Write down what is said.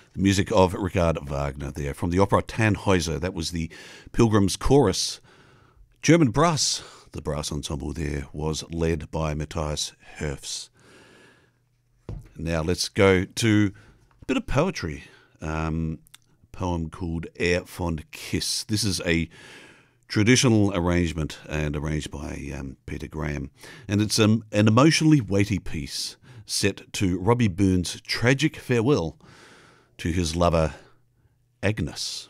The music of Richard Wagner there. From the opera Tannhäuser, that was the Pilgrim's Chorus. German brass. The brass ensemble there was led by Matthias Herfs. Now let's go to a bit of poetry. A poem called Er von Kiss. This is a traditional arrangement and arranged by Peter Graham. And it's an emotionally weighty piece set to Robbie Burns' tragic farewell to his lover Agnes.